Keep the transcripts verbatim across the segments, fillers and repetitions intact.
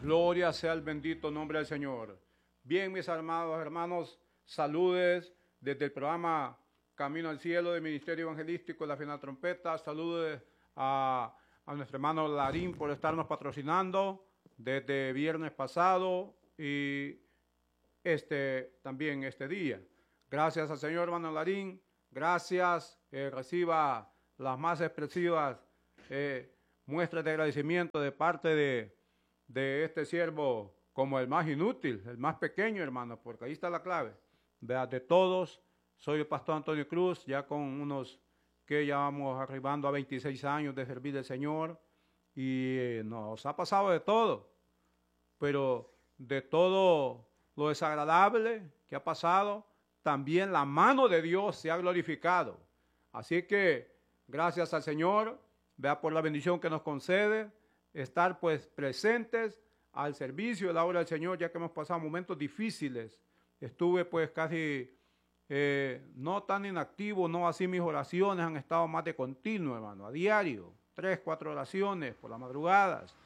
Gloria sea el bendito nombre del Señor. Bien, mis amados hermanos, saludes desde el programa Camino al Cielo del Ministerio Evangelístico de la Final Trompeta. Saludes a, a nuestro hermano Larín por estarnos patrocinando desde viernes pasado y este también este día. Gracias al Señor, hermano Larín. Gracias. Eh, reciba las más expresivas eh, muestras de agradecimiento de parte de de este siervo como el más inútil, el más pequeño, hermano, porque ahí está la clave. Vea, de todos, soy el pastor Antonio Cruz, ya con unos que ya vamos arribando a veintiséis años de servir al Señor, y eh, nos ha pasado de todo, pero de todo lo desagradable que ha pasado, también la mano de Dios se ha glorificado. Así que, gracias al Señor, vea por la bendición que nos concede, estar pues presentes al servicio de la obra del Señor, ya que hemos pasado momentos difíciles. Estuve pues casi eh, no tan inactivo, no así mis oraciones han estado más de continuo, hermano, a diario, tres, cuatro oraciones por las madrugadas.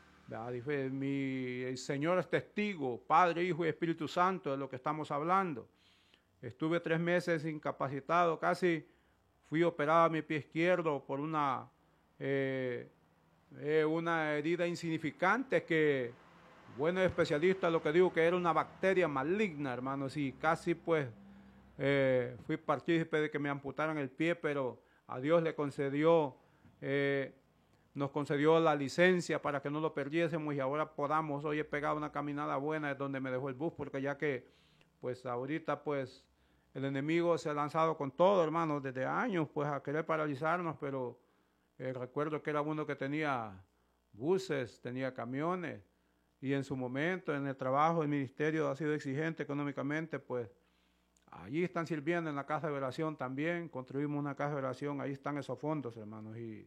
Mi el Señor es testigo, Padre, Hijo y Espíritu Santo de lo que estamos hablando. Estuve tres meses incapacitado, casi fui operado a mi pie izquierdo por una... Eh, Eh, una herida insignificante que, buenos especialistas lo que digo que era una bacteria maligna, hermanos, y casi pues eh, fui partícipe de que me amputaran el pie, pero a Dios le concedió, eh, nos concedió la licencia para que no lo perdiésemos y ahora podamos, hoy he pegado una caminada buena es donde me dejó el bus, porque ya que pues ahorita pues el enemigo se ha lanzado con todo, hermanos, desde años pues a querer paralizarnos, pero Eh, recuerdo que era uno que tenía buses, tenía camiones, y en su momento, en el trabajo, el ministerio ha sido exigente económicamente, pues allí están sirviendo en la casa de oración también, construimos una casa de oración, ahí están esos fondos, hermanos, y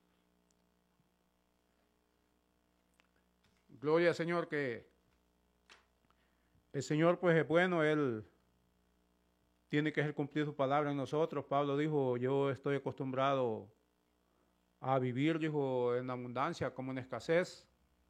gloria al Señor que el Señor pues es bueno, Él tiene que cumplir su palabra en nosotros. Pablo dijo, yo estoy acostumbrado a vivir, dijo, en abundancia como en escasez.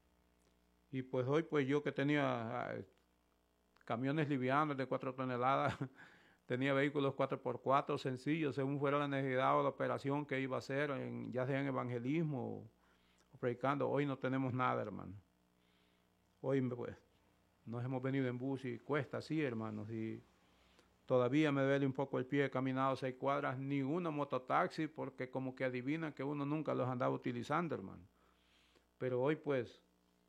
Y pues hoy, pues yo que tenía eh, camiones livianos de cuatro toneladas, tenía vehículos cuatro por cuatro sencillos, según fuera la necesidad o la operación que iba a hacer, en, ya sea en evangelismo o, o predicando. Hoy no tenemos nada, hermano. Hoy, pues, nos hemos venido en bus y cuesta así, hermanos, y todavía me duele un poco el pie, he caminado seis cuadras, ni una mototaxi, porque como que adivinan que uno nunca los andaba utilizando, hermano. Pero hoy, pues,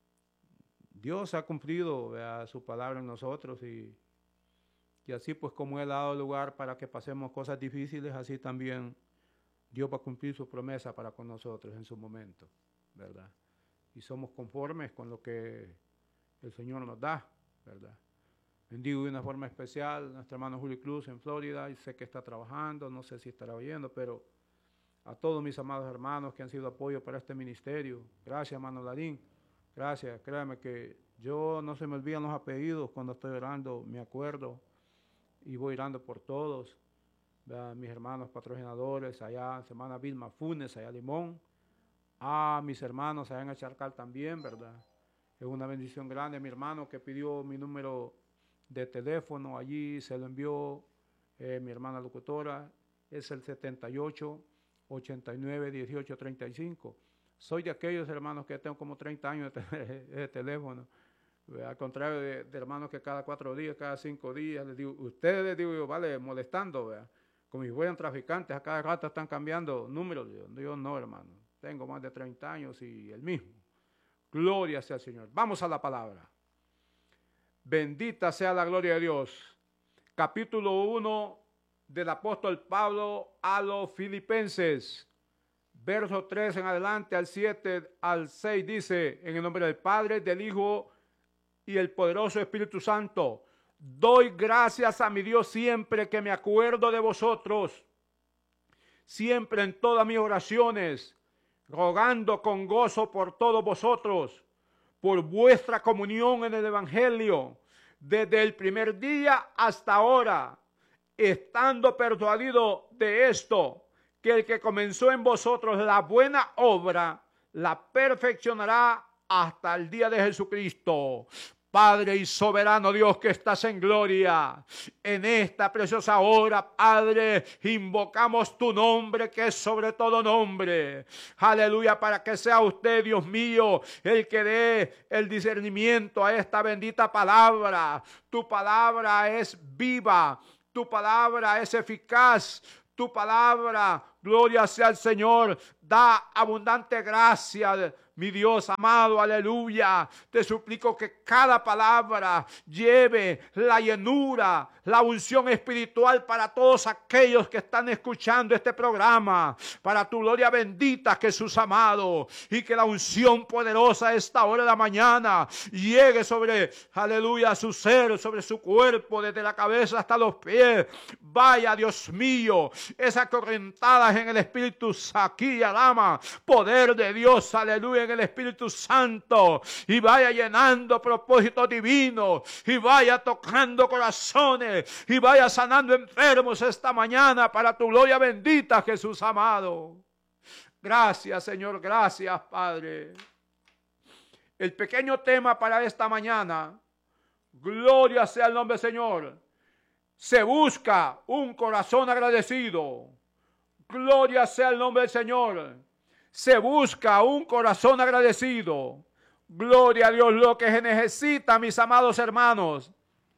Dios ha cumplido, ¿verdad?, su palabra en nosotros, y, y así, pues, como Él ha dado lugar para que pasemos cosas difíciles, así también Dios va a cumplir su promesa para con nosotros en su momento, ¿verdad? Y somos conformes con lo que el Señor nos da, ¿verdad? Bendigo de una forma especial a nuestro hermano Julio Cruz en Florida, y sé que está trabajando, no sé si estará oyendo, pero a todos mis amados hermanos que han sido apoyo para este ministerio, gracias, hermano Larín, gracias, créame que yo no se me olvidan los apellidos cuando estoy orando, me acuerdo y voy orando por todos, ¿verdad? Mis hermanos patrocinadores, allá, hermana Vilma Funes, allá Limón, a mis hermanos allá en Acharcal también, ¿verdad? Es una bendición grande, mi hermano que pidió mi número de teléfono, allí se lo envió eh, mi hermana locutora, es el setenta y ocho, ochenta y nueve, dieciocho, treinta y cinco. Soy de aquellos hermanos que tengo como treinta años de, te de teléfono, al contrario de, de hermanos que cada cuatro días, cada cinco días, les digo, ustedes les digo yo, vale, molestando, ¿verdad?, como si fueran traficantes, a cada rato están cambiando números. Yo, yo no, hermano, tengo más de treinta años y el mismo. Gloria sea al Señor. Vamos a la palabra. Bendita sea la gloria de Dios. Capítulo uno del apóstol Pablo a los Filipenses. Verso tres en adelante al siete al seis dice, en el nombre del Padre, del Hijo y el poderoso Espíritu Santo, doy gracias a mi Dios siempre que me acuerdo de vosotros, siempre en todas mis oraciones, rogando con gozo por todos vosotros, por vuestra comunión en el Evangelio, desde el primer día hasta ahora, estando persuadido de esto, que el que comenzó en vosotros la buena obra, la perfeccionará hasta el día de Jesucristo. Padre y soberano Dios que estás en gloria, en esta preciosa hora, Padre, invocamos tu nombre que es sobre todo nombre. Aleluya, para que sea usted, Dios mío, el que dé el discernimiento a esta bendita palabra. Tu palabra es viva, tu palabra es eficaz, tu palabra, gloria sea al Señor, da abundante gracia. Mi Dios amado, aleluya, te suplico que cada palabra lleve la llenura, la unción espiritual para todos aquellos que están escuchando este programa, para tu gloria bendita, Jesús amado, y que la unción poderosa a esta hora de la mañana llegue sobre, aleluya, su ser, sobre su cuerpo, desde la cabeza hasta los pies. Vaya, Dios mío, esas correntadas en el Espíritu, aquí, alama, poder de Dios, aleluya, en el Espíritu Santo, y vaya llenando propósitos divinos, y vaya tocando corazones, y vaya sanando enfermos esta mañana para tu gloria bendita, Jesús amado. Gracias, Señor, gracias, Padre. El pequeño tema para esta mañana, gloria sea el nombre del Señor. Se busca un corazón agradecido. Gloria sea el nombre del Señor. Se busca un corazón agradecido. Gloria a Dios. Lo que se necesita, mis amados hermanos,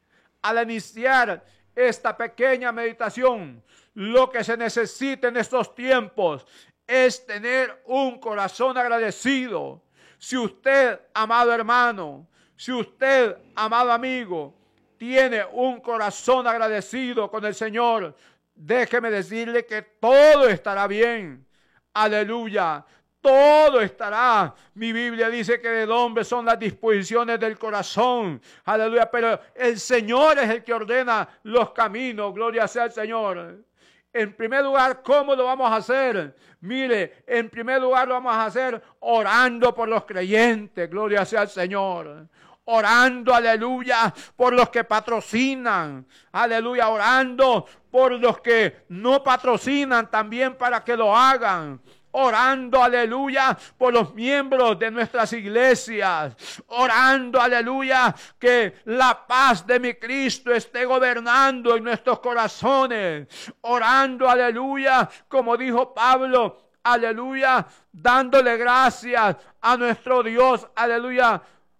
al iniciar esta pequeña meditación, lo que se necesita en estos tiempos es tener un corazón agradecido. Si usted, amado hermano, si usted, amado amigo, tiene un corazón agradecido con el Señor, déjeme decirle que todo estará bien. Aleluya, todo estará. Mi Biblia dice que del hombre son las disposiciones del corazón. Aleluya, pero el Señor es el que ordena los caminos. Gloria sea al Señor. En primer lugar, ¿cómo lo vamos a hacer? Mire, en primer lugar lo vamos a hacer orando por los creyentes. Gloria sea al Señor. Orando, aleluya, por los que patrocinan. Aleluya, orando por los que no patrocinan también para que lo hagan. Orando, aleluya, por los miembros de nuestras iglesias. Orando, aleluya, que la paz de mi Cristo esté gobernando en nuestros corazones. Orando, aleluya, como dijo Pablo, aleluya, dándole gracias a nuestro Dios, aleluya,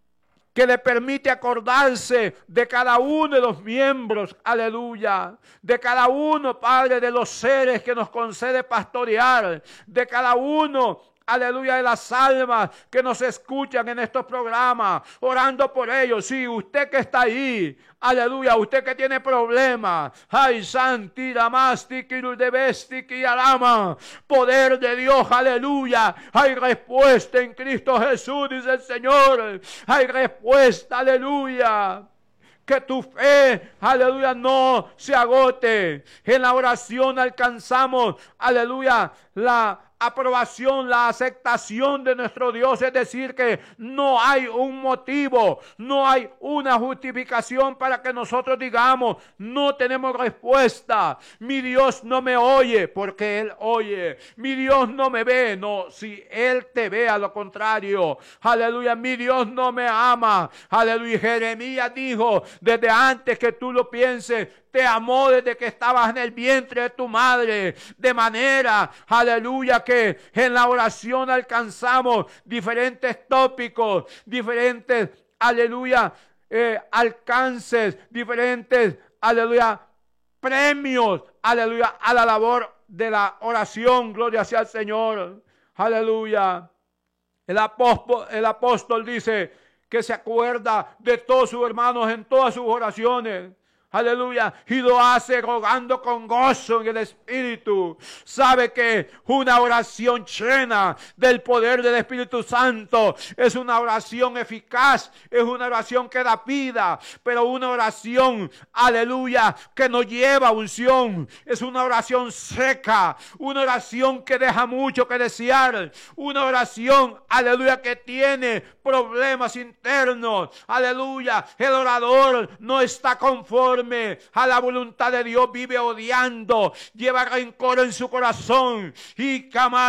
que le permite acordarse de cada uno de los miembros, aleluya, de cada uno, Padre, de los seres que nos concede pastorear, de cada uno, aleluya, de las almas que nos escuchan en estos programas, orando por ellos. Sí, usted que está ahí, aleluya, usted que tiene problemas, ay, santira, mastiki, debestiki, alama, poder de Dios, aleluya, hay respuesta en Cristo Jesús, dice el Señor, hay respuesta, aleluya. Que tu fe, aleluya, no se agote. En la oración alcanzamos, aleluya, la aprobación, la aceptación de nuestro Dios, es decir, que no hay un motivo, no hay una justificación para que nosotros digamos, no tenemos respuesta, mi Dios no me oye, porque Él oye, mi Dios no me ve, no, si Él te ve, a lo contrario, aleluya, mi Dios no me ama, aleluya. Jeremías dijo, desde antes que tú lo pienses, te amó desde que estabas en el vientre de tu madre, de manera, aleluya, que en la oración alcanzamos diferentes tópicos, diferentes, aleluya, eh, alcances, diferentes, aleluya, premios, aleluya, a la labor de la oración. Gloria sea al Señor, aleluya. El apóstol, el apóstol dice que se acuerda de todos sus hermanos en todas sus oraciones. Aleluya, y lo hace rogando con gozo en el Espíritu. Sabe que una oración llena del poder del Espíritu Santo es una oración eficaz, es una oración que da vida, pero una oración, aleluya, que no lleva unción. Es una oración seca, una oración que deja mucho que desear, una oración, aleluya, que tiene problemas internos. Aleluya, el orador no está conforme conforme a la voluntad de Dios vive odiando, lleva rencor en su corazón y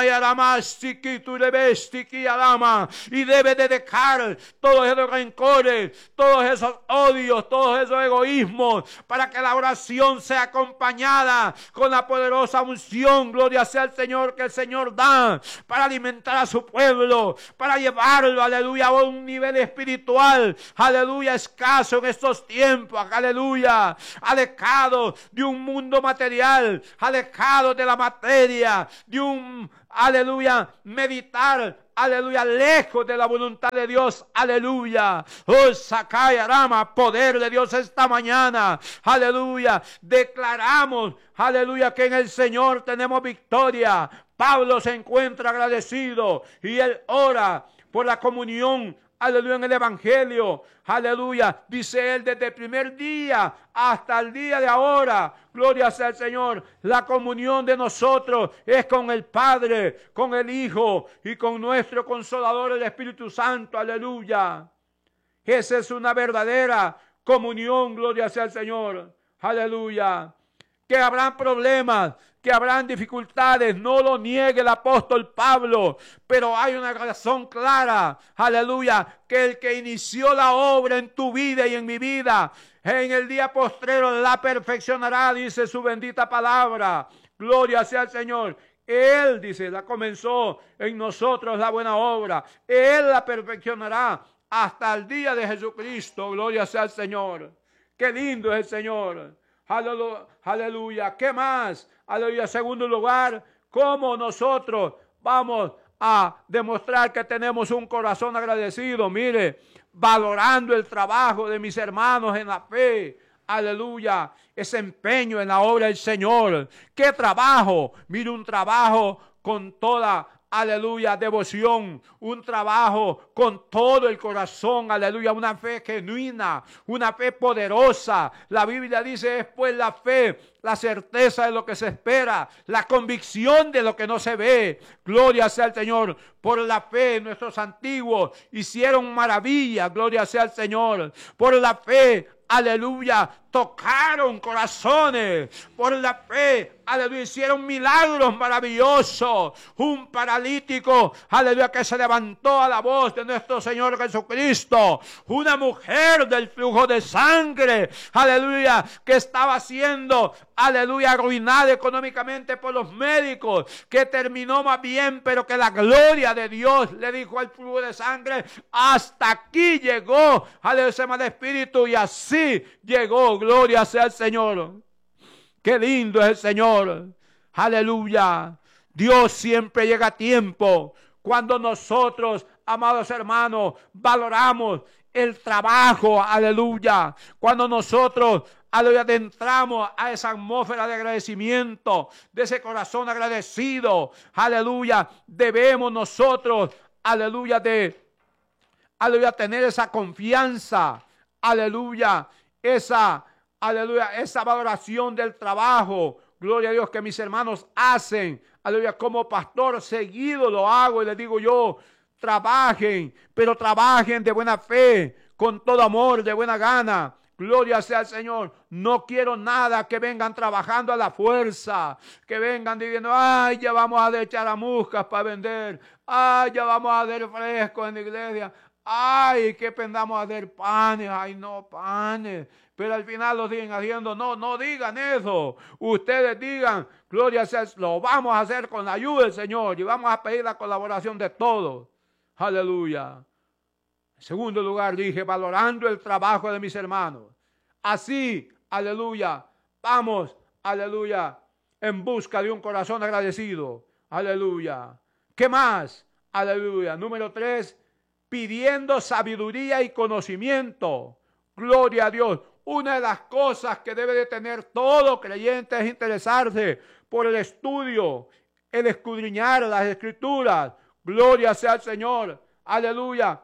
y debe de dejar todos esos rencores, todos esos odios, todos esos egoísmos, para que la oración sea acompañada con la poderosa unción, gloria sea al Señor, que el Señor da para alimentar a su pueblo, para llevarlo, aleluya, a un nivel espiritual, aleluya, escaso en estos tiempos, aleluya, alejado de un mundo material, alejado de la materia, de un, aleluya, meditar, aleluya, lejos de la voluntad de Dios, aleluya. Oh, Sakaya Rama, poder de Dios esta mañana, aleluya. Declaramos, aleluya, que en el Señor tenemos victoria. Pablo se encuentra agradecido y él ora por la comunión, aleluya, en el Evangelio, aleluya, dice él, desde el primer día hasta el día de ahora, gloria sea al Señor, la comunión de nosotros es con el Padre, con el Hijo y con nuestro Consolador, el Espíritu Santo, aleluya. Esa es una verdadera comunión, gloria sea al Señor, aleluya. Que habrán problemas, que habrán dificultades, no lo niegue el apóstol Pablo, pero hay una razón clara, aleluya, que el que inició la obra en tu vida y en mi vida, en el día postrero la perfeccionará, dice su bendita palabra, gloria sea al Señor. Él, dice, la comenzó en nosotros la buena obra, Él la perfeccionará hasta el día de Jesucristo, gloria sea al Señor. Qué lindo es el Señor. Aleluya, aleluya. ¿Qué más? Aleluya. Segundo lugar, ¿cómo nosotros vamos a demostrar que tenemos un corazón agradecido? Mire, valorando el trabajo de mis hermanos en la fe. Aleluya. Ese empeño en la obra del Señor. ¿Qué trabajo? Mire, un trabajo con toda, aleluya, devoción, un trabajo con todo el corazón, aleluya, una fe genuina, una fe poderosa. La Biblia dice, es pues la fe, la certeza de lo que se espera, la convicción de lo que no se ve. Gloria sea al Señor. Por la fe nuestros antiguos hicieron maravillas, gloria sea al Señor. Por la fe, aleluya, tocaron corazones. Por la fe, aleluya, hicieron milagros maravillosos. Un paralítico, aleluya, que se levantó a la voz de nuestro Señor Jesucristo. Una mujer del flujo de sangre, aleluya, que estaba siendo, aleluya, arruinada económicamente por los médicos, que terminó más bien, pero que la gloria de Dios le dijo al flujo de sangre, hasta aquí llegó, aleluya, ese mal espíritu, y así llegó, gloria sea el Señor. Qué lindo es el Señor, aleluya. Dios siempre llega a tiempo cuando nosotros, amados hermanos, valoramos el trabajo, aleluya. Cuando nosotros, aleluya, adentramos a esa atmósfera de agradecimiento, de ese corazón agradecido, aleluya, debemos nosotros, aleluya, de, aleluya, tener esa confianza, aleluya, esa, aleluya, esa valoración del trabajo, gloria a Dios, que mis hermanos hacen, aleluya, como pastor seguido lo hago y les digo yo, trabajen, pero trabajen de buena fe, con todo amor, de buena gana. Gloria sea al Señor. No quiero nada que vengan trabajando a la fuerza, que vengan diciendo, ay, ya vamos a echar a muscas para vender, ay, ya vamos a hacer fresco en la iglesia, ay, que pendamos a hacer panes, ay, no, panes. Pero al final lo siguen haciendo. No, no digan eso. Ustedes digan, gloria sea, lo vamos a hacer con la ayuda del Señor y vamos a pedir la colaboración de todos. Aleluya. En segundo lugar dije, valorando el trabajo de mis hermanos. Así, aleluya, vamos, aleluya, en busca de un corazón agradecido. Aleluya. ¿Qué más? Aleluya. Número tres, pidiendo sabiduría y conocimiento. Gloria a Dios. Una de las cosas que debe de tener todo creyente es interesarse por el estudio, el escudriñar las escrituras. Gloria sea al Señor. Aleluya.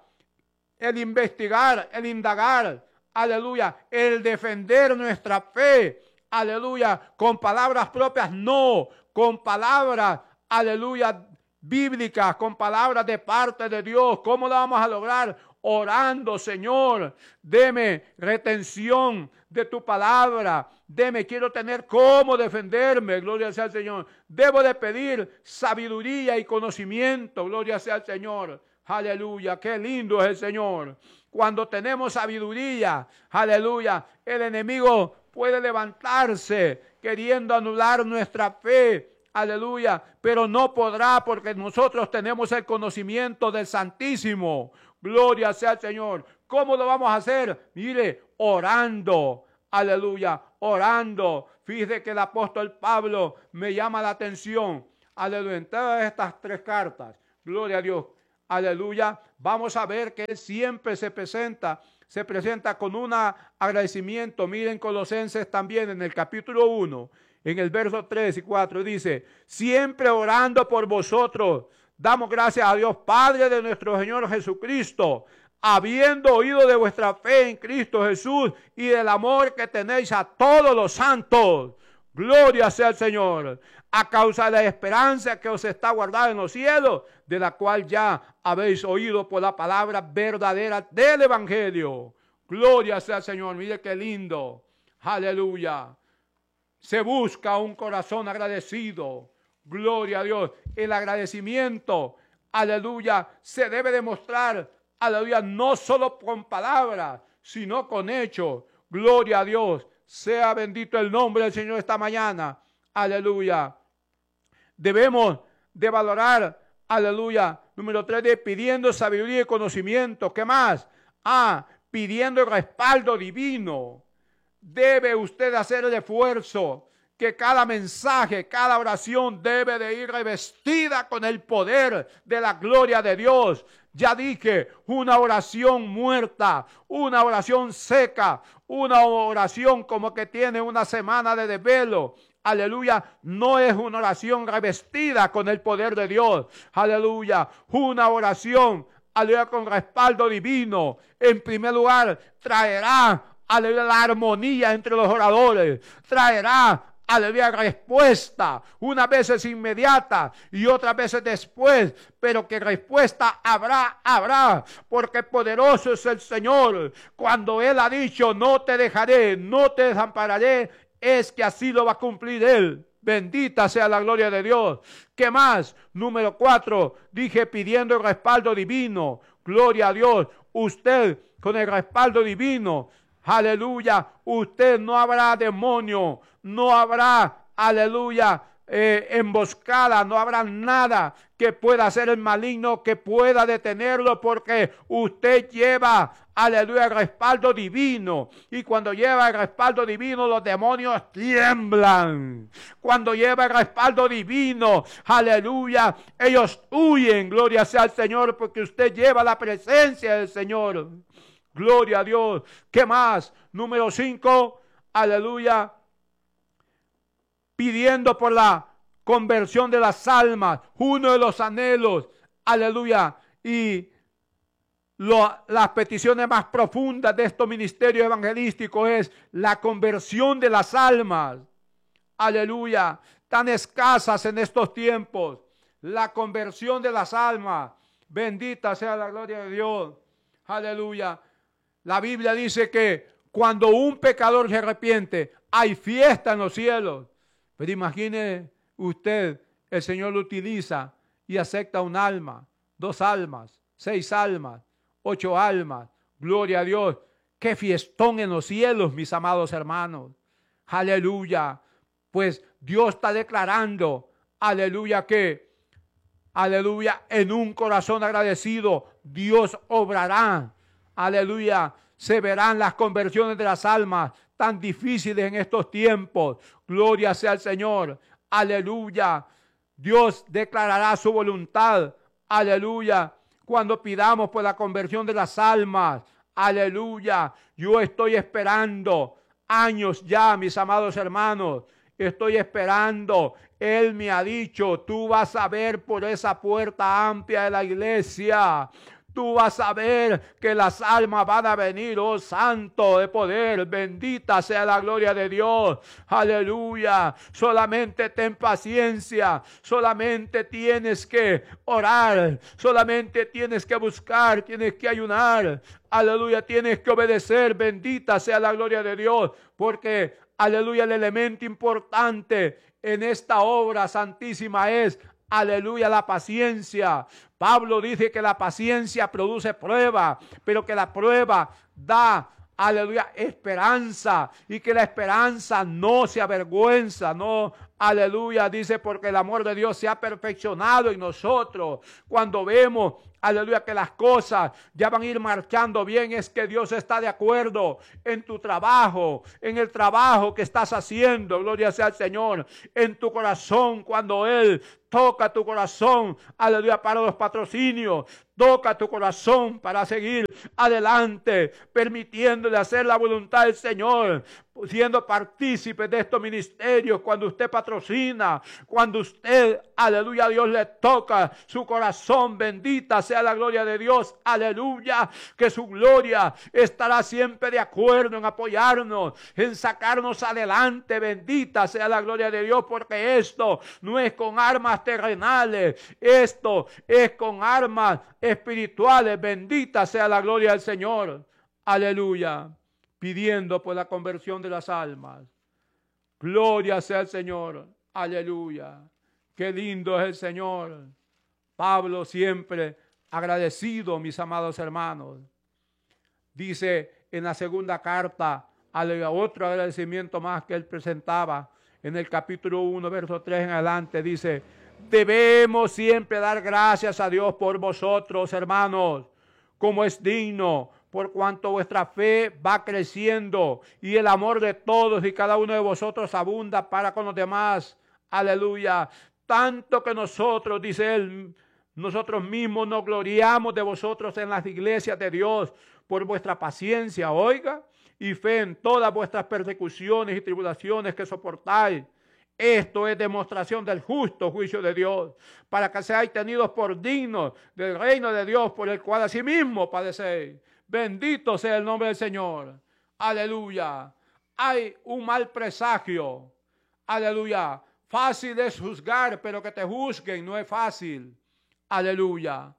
El investigar, el indagar. Aleluya. El defender nuestra fe. Aleluya. Con palabras propias, no. Con palabras, aleluya, bíblicas, con palabras de parte de Dios. ¿Cómo lo vamos a lograr? orando, Señor, deme retención de tu palabra, deme, quiero tener cómo defenderme, gloria sea al Señor. Debo de pedir sabiduría y conocimiento, gloria sea al Señor. Aleluya, qué lindo es el Señor. Cuando tenemos sabiduría, aleluya, el enemigo puede levantarse queriendo anular nuestra fe, aleluya, pero no podrá porque nosotros tenemos el conocimiento del Santísimo. Gloria sea al Señor. ¿Cómo lo vamos a hacer? Mire, orando, aleluya, orando. Fíjese que el apóstol Pablo me llama la atención, aleluya, en todas estas tres cartas, gloria a Dios, aleluya, vamos a ver que él siempre se presenta, se presenta con un agradecimiento. Miren Colosenses también en el capítulo uno, en el verso tres y cuatro, dice, siempre orando por vosotros, damos gracias a Dios Padre de nuestro Señor Jesucristo, habiendo oído de vuestra fe en Cristo Jesús y del amor que tenéis a todos los santos. Gloria sea al Señor, a causa de la esperanza que os está guardada en los cielos, de la cual ya habéis oído por la palabra verdadera del Evangelio. Gloria sea al Señor, mire qué lindo, aleluya. Se busca un corazón agradecido, gloria a Dios. El agradecimiento, aleluya, se debe demostrar, aleluya, no solo con palabras, sino con hechos. Gloria a Dios. Sea bendito el nombre del Señor esta mañana. Aleluya. Debemos de valorar, aleluya. Número tres, de pidiendo sabiduría y conocimiento. ¿Qué más? Ah, pidiendo el respaldo divino. Debe usted hacer el esfuerzo que cada mensaje, cada oración debe de ir revestida con el poder de la gloria de Dios. Ya dije, una oración muerta, una oración seca, una oración como que tiene una semana de desvelo, aleluya, no es una oración revestida con el poder de Dios, aleluya, una oración, aleluya, con respaldo divino, en primer lugar, traerá, aleluya, la armonía entre los oradores, traerá, aleluya, respuesta, unas veces inmediata y otras veces después, pero que respuesta habrá, habrá, porque poderoso es el Señor. Cuando Él ha dicho, no te dejaré, no te desampararé, es que así lo va a cumplir Él. Bendita sea la gloria de Dios. ¿Qué más? Número cuatro, dije pidiendo el respaldo divino. Gloria a Dios. Usted con el respaldo divino, aleluya, usted no habrá demonio, no habrá, aleluya, eh, emboscada, no habrá nada que pueda hacer el maligno que pueda detenerlo, porque usted lleva, aleluya, el respaldo divino. Y cuando lleva el respaldo divino, los demonios tiemblan. Cuando lleva el respaldo divino, aleluya, ellos huyen. Gloria sea al Señor, porque usted lleva la presencia del Señor. Gloria a Dios. ¿Qué más? Número cinco, aleluya, pidiendo por la conversión de las almas, uno de los anhelos, aleluya, y lo, las peticiones más profundas de estos ministerios evangelísticos es la conversión de las almas, aleluya, tan escasas en estos tiempos, la conversión de las almas, bendita sea la gloria de Dios, aleluya. La Biblia dice que cuando un pecador se arrepiente, hay fiesta en los cielos. Pero imagine usted, el Señor lo utiliza y acepta un alma, dos almas, seis almas, ocho almas. Gloria a Dios. Qué fiestón en los cielos, mis amados hermanos. Aleluya. Pues Dios está declarando, aleluya, que, aleluya, en un corazón agradecido, Dios obrará. Aleluya, se verán las conversiones de las almas tan difíciles en estos tiempos. Gloria sea al Señor. Aleluya. Dios declarará su voluntad. Aleluya. Cuando pidamos por la conversión de las almas. Aleluya. Yo estoy esperando años ya, mis amados hermanos. Estoy esperando. Él me ha dicho, tú vas a ver por esa puerta amplia de la iglesia. tú vas a ver que las almas van a venir, oh Santo de poder, bendita sea la gloria de Dios, aleluya. Solamente ten paciencia, solamente tienes que orar, solamente tienes que buscar, tienes que ayunar, aleluya, tienes que obedecer, bendita sea la gloria de Dios, porque, aleluya, el elemento importante en esta obra santísima es, aleluya, la paciencia. Pablo dice que la paciencia produce prueba, pero que la prueba da, aleluya, esperanza, y que la esperanza no se avergüenza, no, aleluya, dice, porque el amor de Dios se ha perfeccionado en nosotros. Cuando vemos, aleluya, que las cosas ya van a ir marchando bien, es que Dios está de acuerdo en tu trabajo, en el trabajo que estás haciendo, gloria sea al Señor, en tu corazón, cuando Él toca tu corazón, aleluya, para los patrocinios, toca tu corazón para seguir adelante, permitiéndole hacer la voluntad del Señor, siendo partícipe de estos ministerios. Cuando usted patrocina, cuando usted, aleluya, a Dios le toca su corazón, bendita sea la gloria de Dios, aleluya, que su gloria estará siempre de acuerdo en apoyarnos, en sacarnos adelante, bendita sea la gloria de Dios, porque esto no es con armas terrenales, esto es con armas espirituales, bendita sea la gloria del Señor, aleluya, pidiendo por la conversión de las almas. Gloria sea el Señor, aleluya, qué lindo es el Señor. Pablo siempre agradecido, mis amados hermanos. Dice en la segunda carta, aleluya, otro agradecimiento más que él presentaba en el capítulo uno, verso tres en adelante, dice: debemos siempre dar gracias a Dios por vosotros, hermanos, como es digno, por cuanto vuestra fe va creciendo y el amor de todos y cada uno de vosotros abunda para con los demás. Aleluya. Tanto que nosotros, dice él, nosotros mismos nos gloriamos de vosotros en las iglesias de Dios por vuestra paciencia, oiga, y fe en todas vuestras persecuciones y tribulaciones que soportáis. Esto es demostración del justo juicio de Dios, para que seáis tenidos por dignos del reino de Dios, por el cual asimismo padecéis. Bendito sea el nombre del Señor. Aleluya. Hay un mal presagio. Aleluya. Fácil es juzgar, pero que te juzguen no es fácil. Aleluya.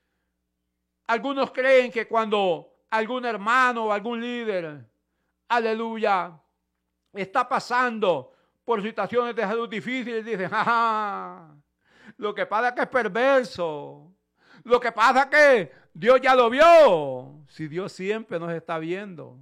Algunos creen que cuando algún hermano o algún líder, aleluya, está pasando por situaciones de salud difíciles, dicen: ¡ja! Lo que pasa es que es perverso. Lo que pasa es que Dios ya lo vio. Si Dios siempre nos está viendo.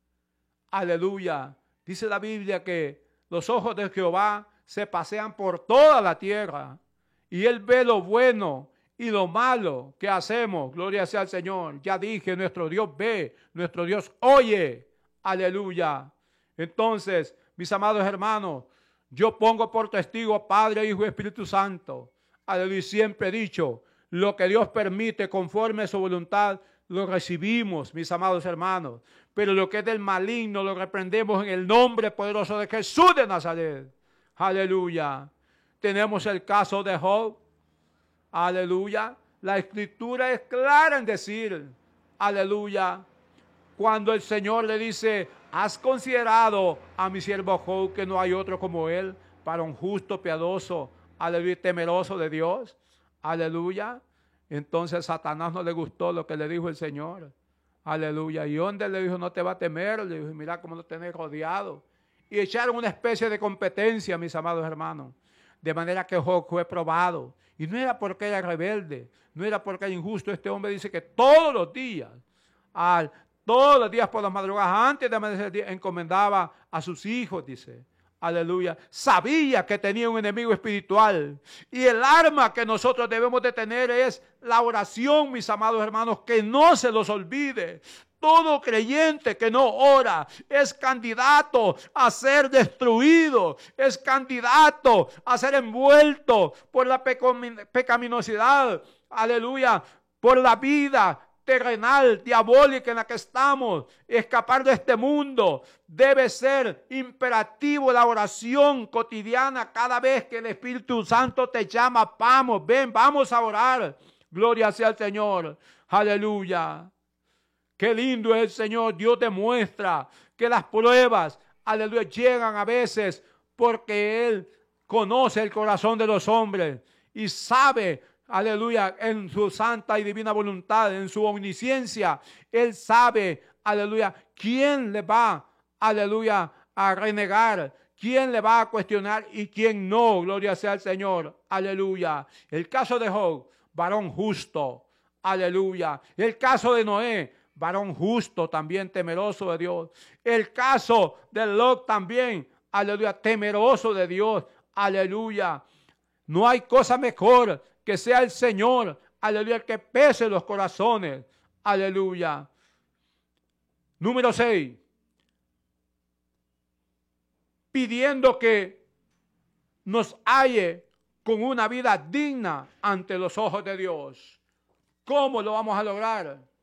Aleluya. Dice la Biblia que los ojos de Jehová se pasean por toda la tierra y Él ve lo bueno y lo malo que hacemos. Gloria sea al Señor. Ya dije, nuestro Dios ve, nuestro Dios oye. Aleluya. Entonces, mis amados hermanos, yo pongo por testigo Padre, Hijo y Espíritu Santo. Aleluya. Siempre he dicho, lo que Dios permite conforme a su voluntad, lo recibimos, mis amados hermanos. Pero lo que es del maligno, lo reprendemos en el nombre poderoso de Jesús de Nazaret. Aleluya. Tenemos el caso de Job. Aleluya. La Escritura es clara en decir, aleluya, cuando el Señor le dice: ¿has considerado a mi siervo Job, que no hay otro como él, para un justo, piadoso, aleluya, temeroso de Dios? Aleluya. Entonces Satanás no le gustó lo que le dijo el Señor. Aleluya. Y donde le dijo: no te va a temer, le dijo: mira cómo lo tenés rodeado. Y echaron una especie de competencia, mis amados hermanos. De manera que Job fue probado. Y no era porque era rebelde, no era porque era injusto. Este hombre dice que todos los días, al, todos los días por las madrugadas, antes de amanecer, encomendaba a sus hijos, dice. Aleluya. Sabía que tenía un enemigo espiritual. Y el arma que nosotros debemos de tener es la oración, mis amados hermanos, que no se los olvide. Todo creyente que no ora es candidato a ser destruido, es candidato a ser envuelto por la pecaminosidad, aleluya, por la vida terrenal, diabólica en la que estamos. Escapar de este mundo debe ser imperativo la oración cotidiana cada vez que el Espíritu Santo te llama. Vamos, ven, vamos a orar. Gloria sea al Señor. Aleluya. Qué lindo es el Señor. Dios demuestra que las pruebas, aleluya, llegan a veces porque Él conoce el corazón de los hombres y sabe, aleluya, en su santa y divina voluntad, en su omnisciencia, Él sabe, aleluya, quién le va, aleluya, a renegar, quién le va a cuestionar y quién no. Gloria sea al Señor. Aleluya. El caso de Job, varón justo. Aleluya. El caso de Noé, varón justo, también temeroso de Dios. El caso de Lot también, aleluya, temeroso de Dios. Aleluya. No hay cosa mejor que sea el Señor, aleluya, el que pese los corazones. Aleluya. Número seis. Pidiendo que nos halle con una vida digna ante los ojos de Dios. ¿Cómo lo vamos a lograr?